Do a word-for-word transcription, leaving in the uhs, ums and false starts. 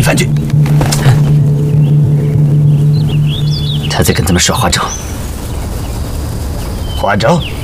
饭去。 他在跟咱们耍花招。 花招？